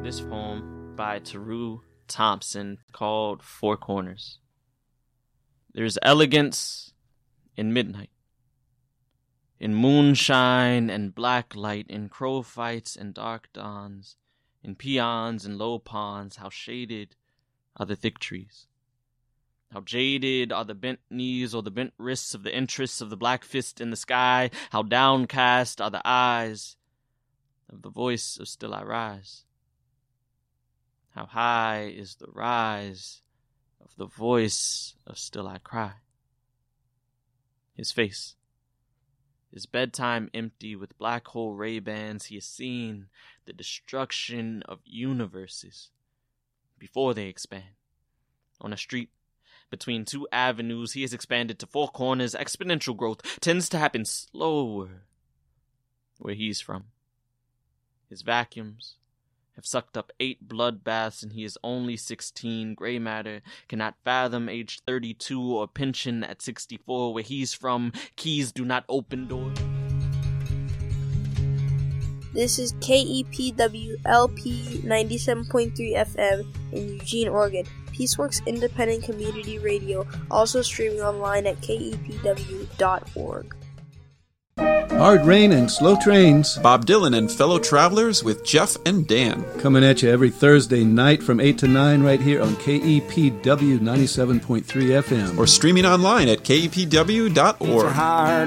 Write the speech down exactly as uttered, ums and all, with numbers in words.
This poem by Taru Thompson called Four Corners. There's elegance in midnight, in moonshine and black light, in crow fights and dark dawns, in peons and low ponds. How shaded are the thick trees. How jaded are the bent knees or the bent wrists of the interests of the black fist in the sky. How downcast are the eyes of the voice of Still I Rise. How high is the rise of the voice of Still I Cry. His face, his bedtime empty with black hole Ray-Bans, he has seen the destruction of universes before they expand. On a street between two avenues, he has expanded to four corners. Exponential growth tends to happen slower where he's from. His vacuums have sucked up eight bloodbaths, and he is only sixteen. Gray matter cannot fathom age thirty-two or pension at sixty-four. Where he's from, keys do not open doors. This is K E P W L P ninety-seven point three F M in Eugene, Oregon. Peaceworks Independent Community Radio, also streaming online at K E P W dot org. Hard rain and slow trains. Bob Dylan and fellow travelers with Jeff and Dan. Coming at you every Thursday night from eight to nine right here on K E P W ninety-seven point three F M. Or streaming online at K E P W dot org.